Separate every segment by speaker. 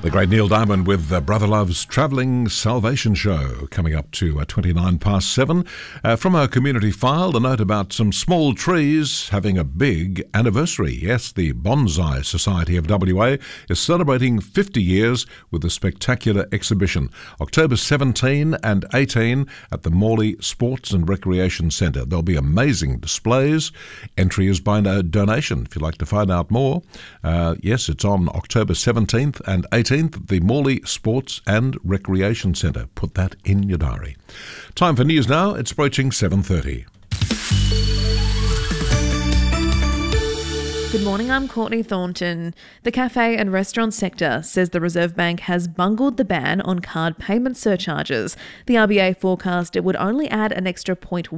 Speaker 1: The great Neil Diamond with Brother Love's Travelling Salvation Show coming up to 29 past 7. From our community file, a note about some small trees having a big anniversary. Yes, the Bonsai Society of WA is celebrating 50 years with a spectacular exhibition. October 17 and 18 at the Morley Sports and Recreation Centre. There'll be amazing displays. Entry is by donation. If you'd like to find out more, yes, it's on October 17th and 18th at the Morley Sports and Recreation Centre. Put that in your diary. Time for news now. It's approaching 7:30.
Speaker 2: Good morning, I'm Courtney Thornton. The cafe and restaurant sector says the Reserve Bank has bungled the ban on card payment surcharges. The RBA forecast it would only add an extra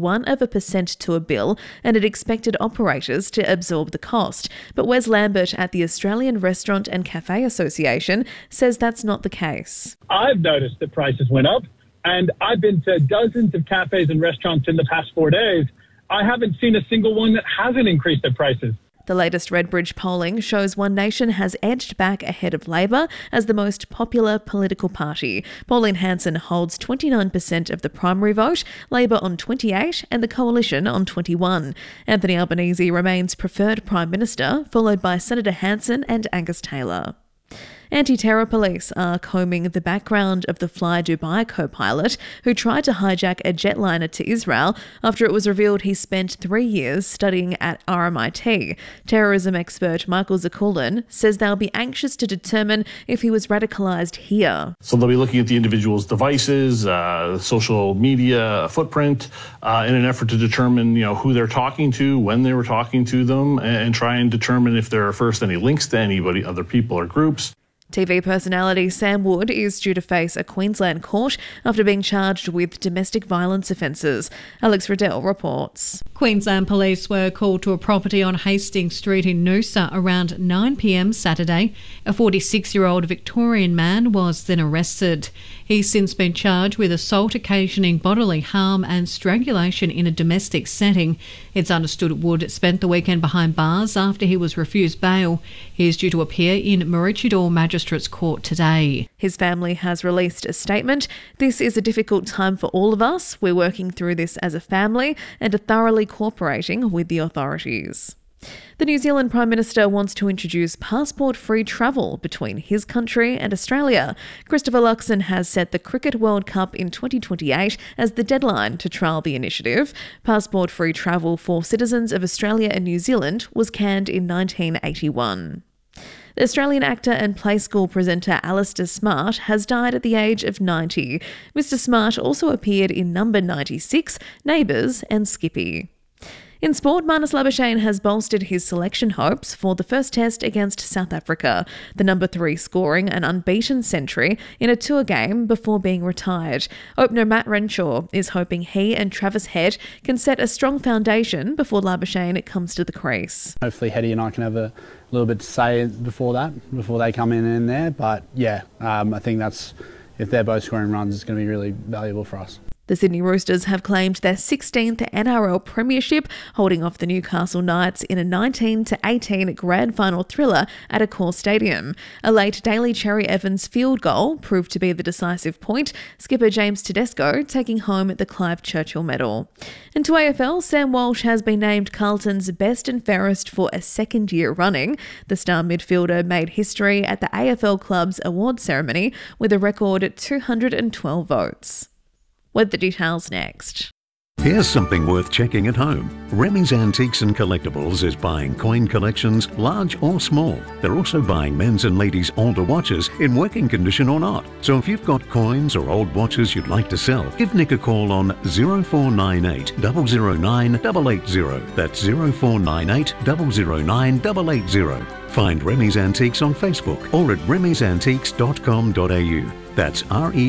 Speaker 2: 0.1% to a bill, and it expected operators to absorb the cost. But Wes Lambert at the Australian Restaurant and Cafe Association says that's not the case.
Speaker 3: I've noticed that prices went up, and I've been to dozens of cafes and restaurants in the past 4 days. I haven't seen a single one that hasn't increased their prices.
Speaker 2: The latest Redbridge polling shows One Nation has edged back ahead of Labor as the most popular political party. Pauline Hanson holds 29% of the primary vote, Labor on 28% and the Coalition on 21%. Anthony Albanese remains preferred Prime Minister, followed by Senator Hanson and Angus Taylor. Anti-terror police are combing the background of the Fly Dubai co-pilot who tried to hijack a jetliner to Israel after it was revealed he spent 3 years studying at RMIT. Terrorism expert Michael Zakulan says they'll be anxious to determine if he was radicalised here.
Speaker 4: So they'll be looking at the individual's devices, social media footprint, in an effort to determine, who they're talking to, when they were talking to them, and try and determine if there are first any links to anybody, other people or groups.
Speaker 2: TV personality Sam Wood is due to face a Queensland court after being charged with domestic violence offences. Alex Riddell reports.
Speaker 5: Queensland police were called to a property on Hastings Street in Noosa around 9 p.m. Saturday. A 46-year-old Victorian man was then arrested. He's since been charged with assault occasioning bodily harm and strangulation in a domestic setting. It's understood Wood spent the weekend behind bars after he was refused bail. He is due to appear in Maroochydore Magistrates Court today.
Speaker 2: His family has released a statement. This is a difficult time for all of us. We're working through this as a family and are thoroughly cooperating with the authorities. The New Zealand Prime Minister wants to introduce passport-free travel between his country and Australia. Christopher Luxon has set the Cricket World Cup in 2028 as the deadline to trial the initiative. Passport-free travel for citizens of Australia and New Zealand was canned in 1981. The Australian actor and Play School presenter Alistair Smart has died at the age of 90. Mr. Smart also appeared in Number 96, Neighbours and Skippy. In sport, Marnus Labuschagne has bolstered his selection hopes for the first test against South Africa, the number 3 scoring an unbeaten century in a tour game before being retired. Opener Matt Renshaw is hoping he and Travis Head can set a strong foundation before Labuschagne comes to the crease.
Speaker 6: Hopefully Heady and I can have a little bit to say before they come in there. But yeah, I think that's, if they're both scoring runs, it's going to be really valuable for us.
Speaker 2: The Sydney Roosters have claimed their 16th NRL premiership, holding off the Newcastle Knights in a 19-18 grand final thriller at Accor Stadium. A late Daly Cherry Evans field goal proved to be the decisive point, skipper James Tedesco taking home the Clive Churchill medal. And to AFL, Sam Walsh has been named Carlton's best and fairest for a second year running. The star midfielder made history at the AFL Club's award ceremony with a record 212 votes. Weather details next.
Speaker 7: Here's something worth checking at home. Remy's Antiques and Collectibles is buying coin collections, large or small. They're also buying men's and ladies' older watches in working condition or not. So if you've got coins or old watches you'd like to sell, give Nick a call on 0498 009 880. That's 0498 009 880. Find Remy's Antiques on Facebook or at remysantiques.com.au. That's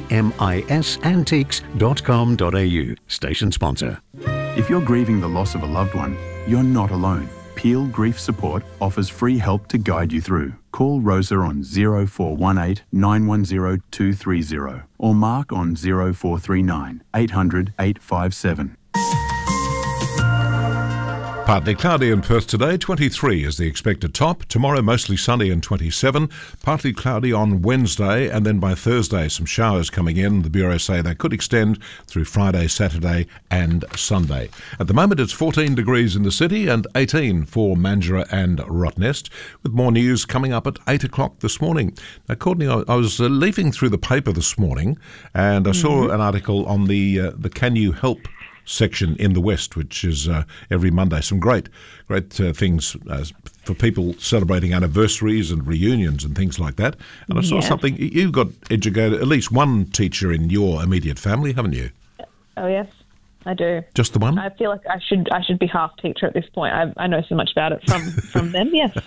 Speaker 7: REMIS Antiques.com.au. Station sponsor.
Speaker 8: If you're grieving the loss of a loved one, you're not alone. Peel Grief Support offers free help to guide you through. Call Rosa on 0418 910 230 or Mark on 0439 800 857.
Speaker 1: Partly cloudy in Perth today, 23 is the expected top. Tomorrow mostly sunny and 27. Partly cloudy on Wednesday, and then by Thursday some showers coming in. The Bureau say they could extend through Friday, Saturday and Sunday. At the moment it's 14 degrees in the city and 18 for Mandurah and Rottnest, with more news coming up at 8 o'clock this morning. Now, Courtney, I was leafing through the paper this morning and I saw an article on the Can You Help section in the West, which is every Monday. Some great things for people celebrating anniversaries and reunions and things like that. And I saw something. You've got educated at least one teacher in your immediate family, haven't you?
Speaker 9: Oh yes, I do.
Speaker 1: Just the one?
Speaker 9: I feel like I should be half teacher at this point. I know so much about it from them. Yes.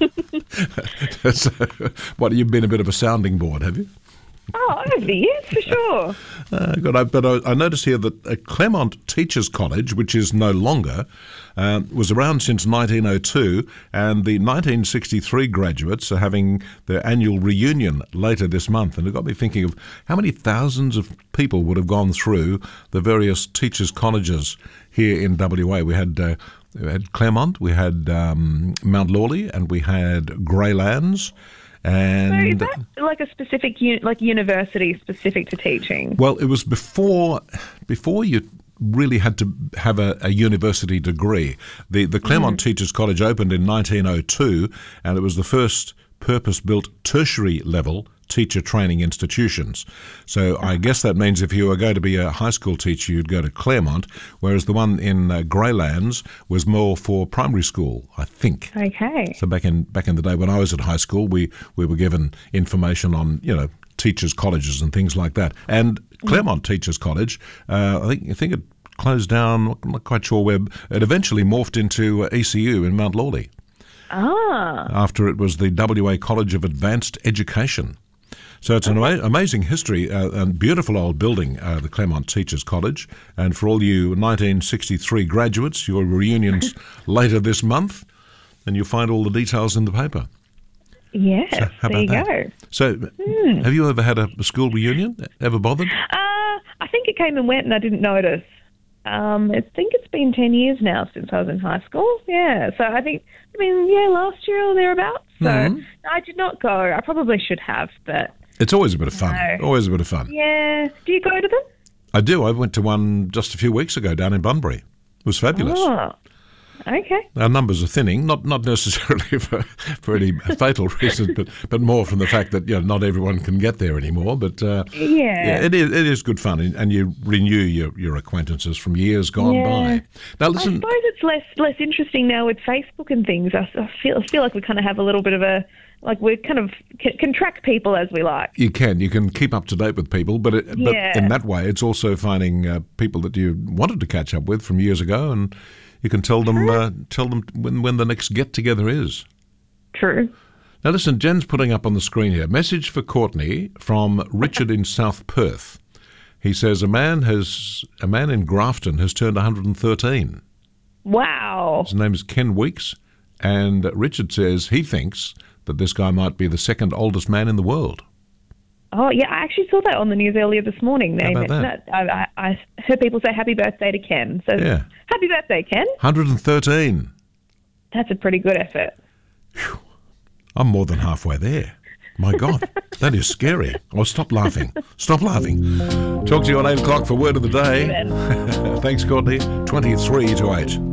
Speaker 1: So, what, you've been a bit of a sounding board, have you?
Speaker 9: Oh, over the years, for sure.
Speaker 1: Good. But I noticed here that Claremont Teachers College, which is no longer, was around since 1902, and the 1963 graduates are having their annual reunion later this month. And it got me thinking of how many thousands of people would have gone through the various teachers' colleges here in WA. We had Claremont, we had Mount Lawley, and we had Greylands. And
Speaker 9: so is that like a specific, university specific to teaching?
Speaker 1: Well, it was before you really had to have a university degree. The Claremont Teachers College opened in 1902, and it was the first purpose-built tertiary level teacher training institutions. So I guess that means if you were going to be a high school teacher, you'd go to Claremont, whereas the one in Greylands was more for primary school, I think.
Speaker 9: Okay.
Speaker 1: So back in the day when I was at high school, we were given information on, teachers' colleges and things like that. And Claremont Teachers College, I think it closed down. I'm not quite sure where. It eventually morphed into ECU in Mount Lawley. After it was the WA College of Advanced Education. So it's an amazing history and beautiful old building, the Claremont Teachers College. And for all you 1963 graduates, your reunion's later this month, and you'll find all the details in the paper.
Speaker 9: Yes,
Speaker 1: so how
Speaker 9: there
Speaker 1: about
Speaker 9: you
Speaker 1: that?
Speaker 9: go.
Speaker 1: So have you ever had a school reunion? Ever bothered?
Speaker 9: I think it came and went and I didn't notice. I think it's been 10 years now since I was in high school. Yeah, so last year or thereabouts. So no, I did not go. I probably should have, but...
Speaker 1: It's always a bit of fun.
Speaker 9: No.
Speaker 1: Always a bit of fun.
Speaker 9: Yeah. Do you go to them?
Speaker 1: I do. I went to one just a few weeks ago down in Bunbury. It was fabulous.
Speaker 9: Oh, okay.
Speaker 1: Our numbers are thinning, not necessarily for any fatal reasons, but more from the fact that not everyone can get there anymore. But it is good fun, and you renew your acquaintances from years gone by. Now listen,
Speaker 9: I suppose it's less interesting now with Facebook and things. I feel like we kind of have a little bit of a we kind of can track people as we like. You can keep up to date with people, but in that way, it's also finding people that you wanted to catch up with from years ago, and you can tell them when the next get together is. True. Now listen, Jen's putting up on the screen here message for Courtney from Richard in South Perth. He says a man in Grafton has turned 113. Wow. His name is Ken Weeks, and Richard says he thinks that this guy might be the second oldest man in the world. Oh, yeah, I actually saw that on the news earlier this morning. They mentioned that. I heard people say happy birthday to Ken. So happy birthday, Ken. 113. That's a pretty good effort. Whew. I'm more than halfway there. My God, that is scary. Oh, stop laughing. Stop laughing. Talk to you at 8 o'clock for Word of the Day. Thanks, Courtney. 23 to 8.